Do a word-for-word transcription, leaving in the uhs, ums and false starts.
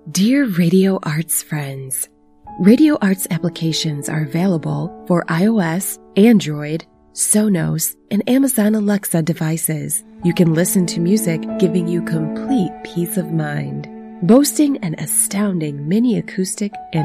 Dear Radio Arts friends, Radio Arts applications are available for iOS, Android, Sonos, and Amazon Alexa devices. You can listen to music giving you complete peace of mind. Boasting an astounding mini acoustic and